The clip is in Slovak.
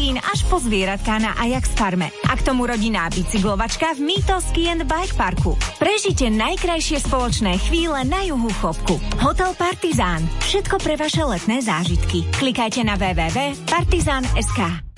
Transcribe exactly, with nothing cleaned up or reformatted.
potravín až po zvieratka na Ajax farme. A k tomu rodinná bicyklovačka v Mýto Ski and Bike Parku. Prežite najkrajšie spoločné chvíle na juhu Chopku. Hotel Partizán. Všetko pre vaše letné zážitky. Klikajte na w w w bodka partizan bodka es ká.